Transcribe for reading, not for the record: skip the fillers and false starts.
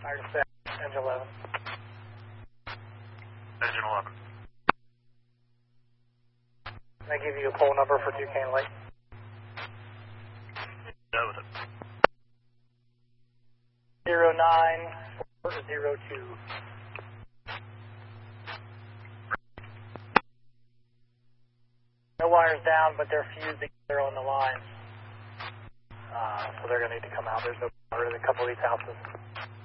Fire to set, engine 11. Engine 11. Can I give you a pole number for Duquesne Lake? Noted. 09402. No wires down, but they're fused together on the line. So they're going to need to come out. There's no power in a couple of these houses.